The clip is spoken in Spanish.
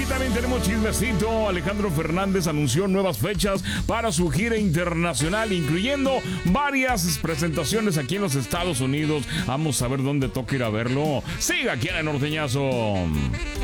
también tenemos chismecito. Alejandro Fernández anunció nuevas fechas para su gira internacional, incluyendo varias presentaciones aquí en los Estados Unidos. Vamos a ver dónde toca ir a verlo. Siga aquí en El Norteñazo.